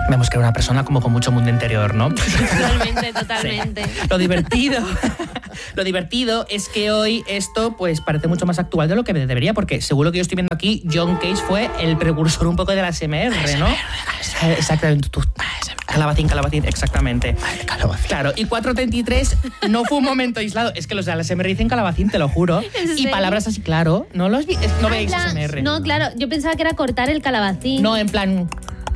Vemos que era una persona como con mucho mundo interior, ¿no? Totalmente. Sí. Lo divertido es que hoy esto pues parece mucho más actual de lo que debería, porque seguro que yo estoy viendo aquí, John Cage fue el precursor un poco de la ASMR, ¿no? Exactamente. Calabacín, exactamente. Calabacín. Claro, y 433 no fue un momento aislado. Es que los de la ASMR dicen calabacín, te lo juro. Y palabras así, claro. No los vi. No veis ASMR. No, claro, yo pensaba que era cortar el calabacín. No, en plan.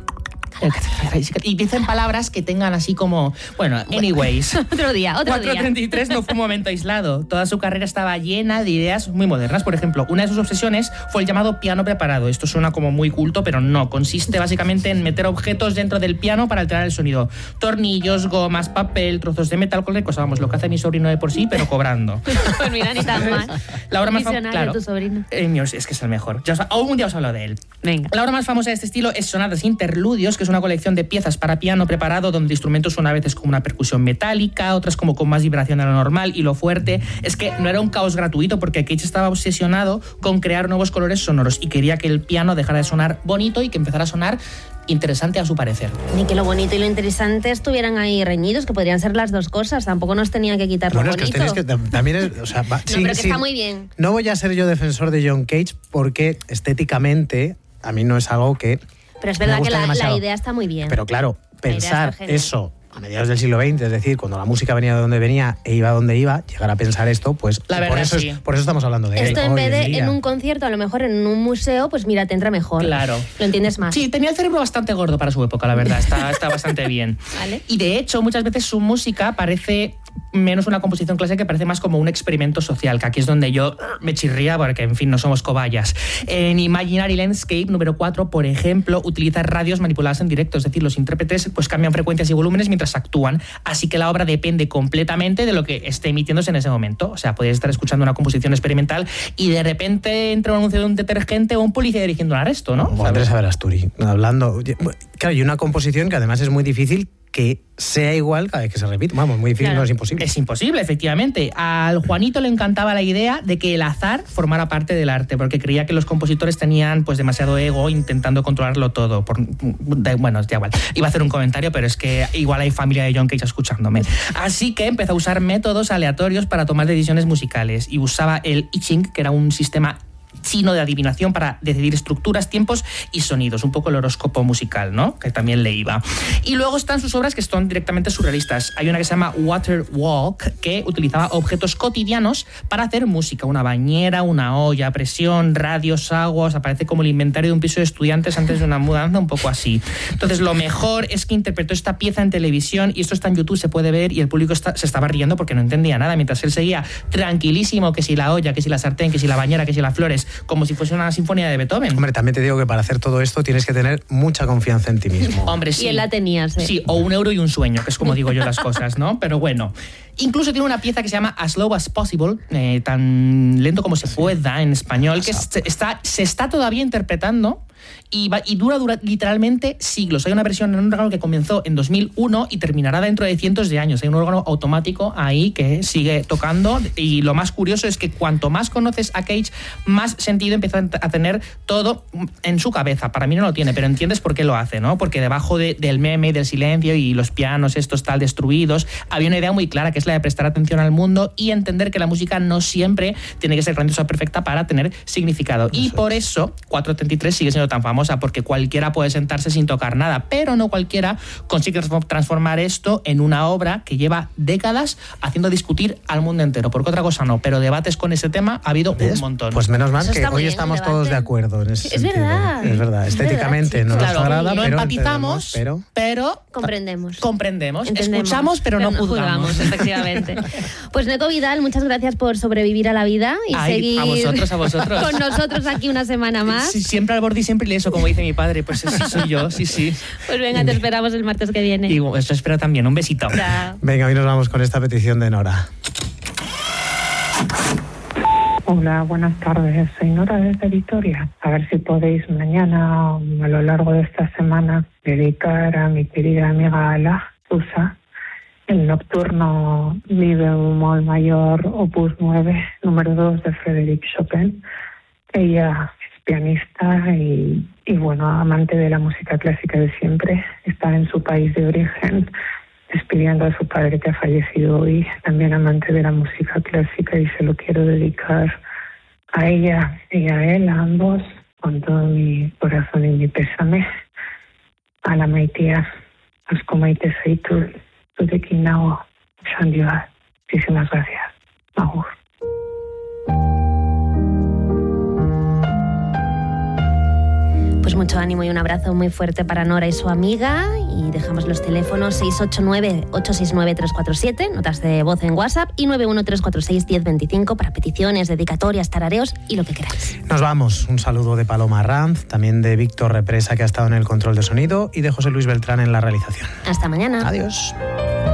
Y dicen palabras que tengan así como... Bueno, anyways. Otro día. 433 no fue un momento aislado. Toda su carrera estaba llena de ideas muy modernas. Por ejemplo, una de sus obsesiones fue el llamado piano preparado. Esto suena como muy culto, pero no. Consiste básicamente en meter objetos dentro del piano para alterar el sonido. Tornillos, gomas, papel, trozos de metal, cualquier cosa. Vamos, lo que hace mi sobrino de por sí, pero cobrando. Pues mira, ni tan mal. La obra más claro, tu sobrino. Es que es el mejor. Un día os hablo de él. Venga. La obra más famosa de este estilo es Sonatas Interludios, que es una colección de piezas para piano preparado donde el instrumento suena a veces como una percusión metálica, otras como con más vibración de lo normal, y lo fuerte es que no era un caos gratuito, porque Cage estaba obsesionado con crear nuevos colores sonoros y quería que el piano dejara de sonar bonito y que empezara a sonar interesante a su parecer. Ni que lo bonito y lo interesante estuvieran ahí reñidos, que podrían ser las dos cosas, tampoco nos tenían que quitar lo bonito. Es que también es, o sea, pero que está muy bien. No voy a ser yo defensor de John Cage porque estéticamente a mí no es algo que... Pero es verdad que la idea está muy bien. Pero claro, pensar eso a mediados del siglo XX, es decir, cuando la música venía de donde venía e iba donde iba, llegar a pensar esto, pues por eso estamos hablando de esto. En vez de en un concierto, a lo mejor en un museo, pues mira, te entra mejor. Claro. Lo entiendes más. Sí, tenía el cerebro bastante gordo para su época, la verdad. Está bastante bien. ¿Vale? Y de hecho, muchas veces su música parece menos una composición clásica, que parece más como un experimento social, que aquí es donde yo me chirría, porque en fin, no somos cobayas. En Imaginary Landscape número 4, por ejemplo, utiliza radios manipuladas en directo, es decir, los intérpretes pues cambian frecuencias y volúmenes mientras actúan, así que la obra depende completamente de lo que esté emitiéndose en ese momento. O sea, podéis estar escuchando una composición experimental y de repente entra un anuncio de un detergente o un policía dirigiendo un arresto, ¿no? O Andrés Averasturi, hablando... Claro, y una composición que además es muy difícil que sea igual cada vez que se repite. Vamos, muy difícil, claro. No es imposible. Es imposible, efectivamente. Al Juanito le encantaba la idea de que el azar formara parte del arte, porque creía que los compositores tenían pues demasiado ego intentando controlarlo todo. Bueno, ya igual. Iba a hacer un comentario, pero es que igual hay familia de John Cage escuchándome. Así que empezó a usar métodos aleatorios para tomar decisiones musicales y usaba el I Ching, que era un sistema chino de adivinación para decidir estructuras, tiempos y sonidos, un poco el horóscopo musical, ¿no? Que también le iba. Y luego están sus obras que son directamente surrealistas. Hay una que se llama Water Walk, que utilizaba objetos cotidianos para hacer música, una bañera, una olla a presión, radios, aguas, aparece como el inventario de un piso de estudiantes antes de una mudanza, un poco así. Entonces lo mejor es que interpretó esta pieza en televisión, y esto está en YouTube, se puede ver, y el público se estaba riendo porque no entendía nada, mientras él seguía tranquilísimo, que si la olla, que si la sartén, que si la bañera, que si las flores, como si fuese una sinfonía de Beethoven. Hombre, también te digo que para hacer todo esto tienes que tener mucha confianza en ti mismo. Hombre, sí. Y él la tenía, sí. Sí, o un euro y un sueño, que es como digo yo las cosas, ¿no? Pero bueno. Incluso tiene una pieza que se llama As Slow as Possible, tan lento como se pueda en español, que se está todavía interpretando y dura literalmente siglos. Hay una versión en un órgano que comenzó en 2001 y terminará dentro de cientos de años. Hay un órgano automático ahí que sigue tocando, y lo más curioso es que cuanto más conoces a Cage, más sentido empieza a tener todo en su cabeza. Para mí no lo tiene, pero entiendes por qué lo hace, ¿no? Porque debajo del meme y del silencio y los pianos estos tal destruidos, había una idea muy clara, que es la de prestar atención al mundo y entender que la música no siempre tiene que ser grandiosa o perfecta para tener significado. Y por eso 433 sigue siendo tan famosa, porque cualquiera puede sentarse sin tocar nada, pero no cualquiera consigue transformar esto en una obra que lleva décadas haciendo discutir al mundo entero, porque otra cosa no, pero debates con ese tema ha habido un montón. Pues menos mal que hoy estamos todos de acuerdo en ese sentido. Verdad. Es verdad, estéticamente no nos agrada, no pero empatizamos, pero comprendemos, escuchamos, pero no juzgamos. Efectivamente. Pues Neko Vidal, muchas gracias por sobrevivir a la vida y seguir a vosotros. con nosotros aquí una semana más. Sí, siempre al borde y siempre ileso, como dice mi padre. Pues sí, soy yo, sí. Pues venga, te esperamos el martes que viene. Y eso espero también. Un besito. Chao. Venga, hoy nos vamos con esta petición de Nora. Hola, buenas tardes. Soy Nora desde Vitoria. A ver si podéis mañana o a lo largo de esta semana dedicar a mi querida amiga Ala Susa el nocturno Mi bemol mayor opus 9, número 2 de Frédéric Chopin. Ella es pianista y bueno, amante de la música clásica de siempre. Está en su país de origen, despidiendo a su padre que ha fallecido hoy, también amante de la música clásica, y se lo quiero dedicar a ella y a él, a ambos, con todo mi corazón y mi pésame. A la maitea, asko maite zaitu, zurekin nago, esan dioa. Muchísimas gracias. Agur. Pues mucho ánimo y un abrazo muy fuerte para Nora y su amiga. Y dejamos los teléfonos 689-869-347, notas de voz en WhatsApp, y 913461025 para peticiones, dedicatorias, tarareos y lo que queráis. Nos vamos. Un saludo de Paloma Ranz, también de Víctor Represa, que ha estado en el control de sonido, y de José Luis Beltrán en la realización. Hasta mañana. Adiós.